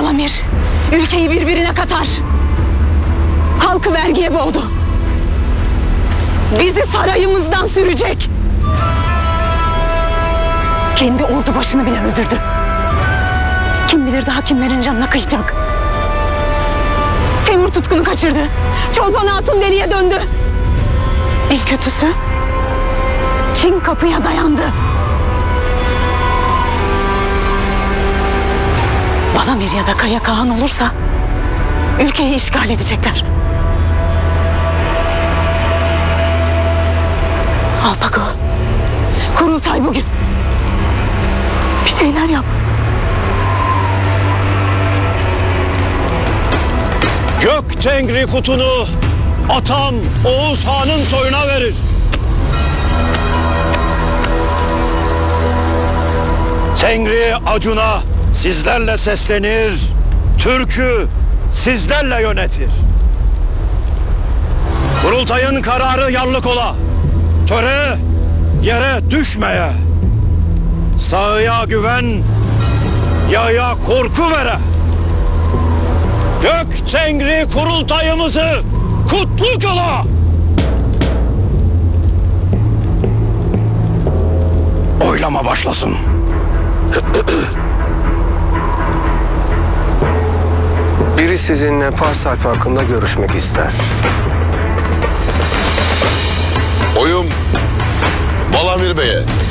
Balamir ülkeyi birbirine katar. Halkı vergiye boğdu. Bizi sarayımızdan sürecek. Kendi ordu başını bile öldürdü. Kim bilir daha kimlerin canına kıyacak. Temur Tutkun'u kaçırdı. Çolpan Hatun deliye döndü. En kötüsü Çin kapıya dayandı. Balamir ya da Kaya Kağan olursa ülkeyi işgal edecekler. Alpago, kurultay bugün. Bir şeyler yap. Gök Tengri kutunu atam Oğuz Han'ın soyuna verir. Tengri Acun'a sizlerle seslenir, Türk'ü sizlerle yönetir. Kurultayın kararı yarlık ola, töre yere düşmeye. Sağıya güven, yaya korku vere. Gök Tengri kurultayımızı kutlu kıla. Oylama başlasın. Biri sizinle Pars Alp'i hakkında görüşmek ister. Oyum Balamir Bey'e.